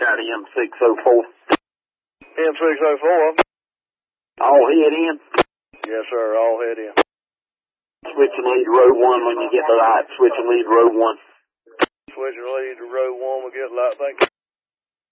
got M604. M604. All head in. Yes, sir. All head in. Switch and lead to row 1 when you get the light. Switch and lead to row 1. Switch and lead to row 1. We'll get light. Thank you.